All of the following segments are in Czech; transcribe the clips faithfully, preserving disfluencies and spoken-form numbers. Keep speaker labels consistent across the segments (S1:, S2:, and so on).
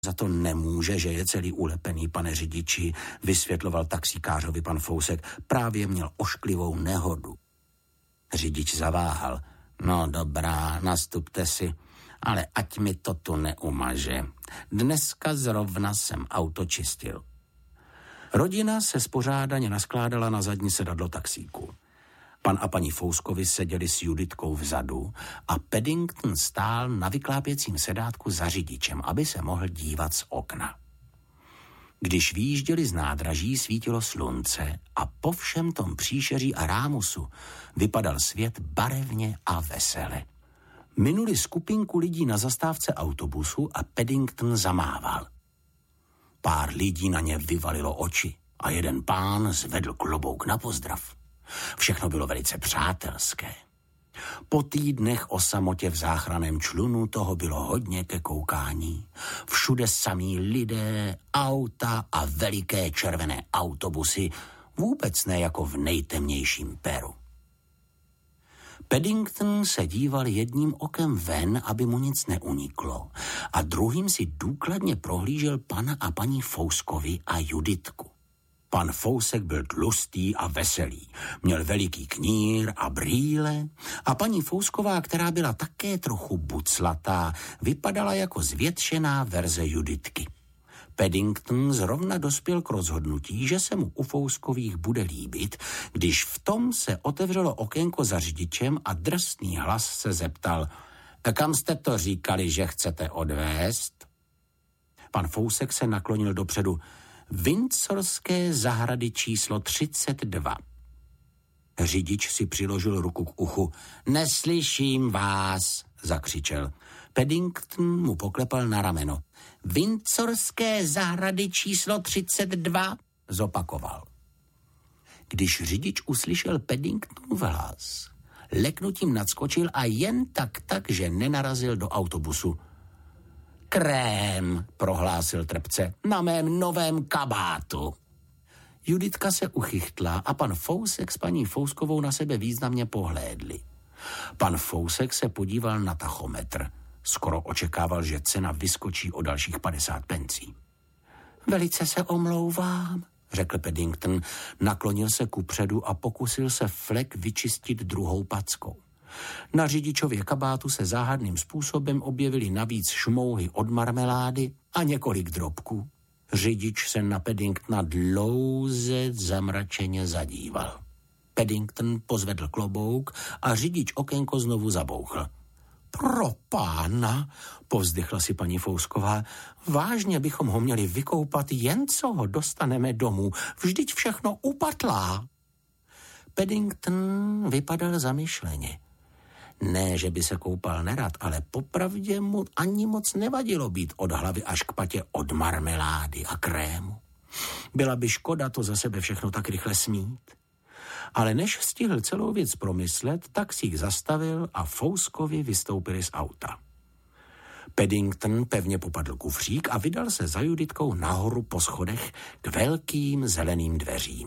S1: Za to nemůže, že je celý ulepený, pane řidiči, vysvětloval taxikářovi pan Fousek. Právě měl ošklivou nehodu. Řidič zaváhal. No dobrá, nastupte si, ale ať mi to tu neumaže. Dneska zrovna jsem auto čistil. Rodina se spořádaně naskládala na zadní sedadlo taxíku. Pan a paní Fouskovi seděli s Juditkou vzadu a Paddington stál na vyklápěcím sedátku za řidičem, aby se mohl dívat z okna. Když vyjížděli z nádraží, svítilo slunce a po všem tom příšeří a rámusu vypadal svět barevně a vesele. Minuli skupinku lidí na zastávce autobusu a Paddington zamával. Pár lidí na ně vyvalilo oči a jeden pán zvedl klobouk na pozdrav. Všechno bylo velice přátelské. Po týdnech o samotě v záchranném člunu toho bylo hodně ke koukání. Všude samí lidé, auta a veliké červené autobusy, vůbec ne jako v nejtemnějším Peru. Paddington se díval jedním okem ven, aby mu nic neuniklo, a druhým si důkladně prohlížel pana a paní Fouskovi a Juditku. Pan Fousek byl tlustý a veselý, měl veliký knír a brýle a paní Fousková, která byla také trochu buclatá, vypadala jako zvětšená verze Juditky. Paddington zrovna dospěl k rozhodnutí, že se mu u Fouskových bude líbit, když v tom se otevřelo okénko za řidičem a drsný hlas se zeptal: kam jste to říkali, že chcete odvést? Pan Fousek se naklonil dopředu. Windsorské zahrady číslo třicet dva. Řidič si přiložil ruku k uchu. Neslyším vás, zakřičel. Paddington mu poklepal na rameno. Windsorské zahrady číslo třicet dva, zopakoval. Když řidič uslyšel Paddingtonův hlas, leknutím nadskočil a jen tak tak, že nenarazil do autobusu. Krém, prohlásil trpce, na mém novém kabátu. Juditka se uchychtla a pan Fousek s paní Fouskovou na sebe významně pohlédli. Pan Fousek se podíval na tachometr. Skoro očekával, že cena vyskočí o dalších padesát pencí. Velice se omlouvám, řekl Paddington, naklonil se kupředu a pokusil se flek vyčistit druhou packou. Na řidičově kabátu se záhadným způsobem objevily navíc šmouhy od marmelády a několik drobků. Řidič se na Paddingtona dlouze zamračeně zadíval. Paddington pozvedl klobouk a řidič okénko znovu zabouchl. Pro pána, povzdychla si paní Fousková, vážně bychom ho měli vykoupat, jen co ho dostaneme domů, vždyť všechno upatlá. Paddington vypadal zamyšleně. Ne, že by se koupal nerad, ale popravdě mu ani moc nevadilo být od hlavy až k patě od marmelády a krému. Byla by škoda to za sebe všechno tak rychle smít. Ale než stihl celou věc promyslet, taxík zastavil a Fouskovi vystoupili z auta. Paddington pevně popadl kufřík a vydal se za Juditkou nahoru po schodech k velkým zeleným dveřím.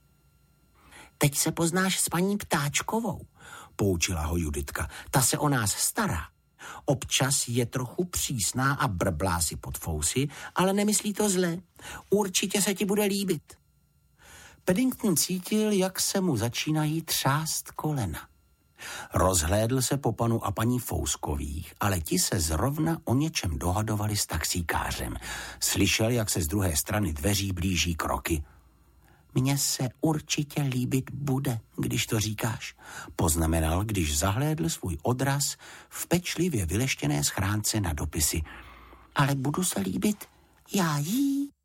S1: Teď se poznáš s paní Ptáčkovou, poučila ho Juditka. Ta se o nás stará. Občas je trochu přísná a brblá si pod fousy, ale nemyslí to zle. Určitě se ti bude líbit. Paddington cítil, jak se mu začínají třást kolena. Rozhlédl se po panu a paní Fouskových, ale ti se zrovna o něčem dohadovali s taxíkářem. Slyšel, jak se z druhé strany dveří blíží kroky. Mně se určitě líbit bude, když to říkáš, poznamenal, když zahlédl svůj odraz v pečlivě vyleštěné schránce na dopisy. Ale budu se líbit já jí.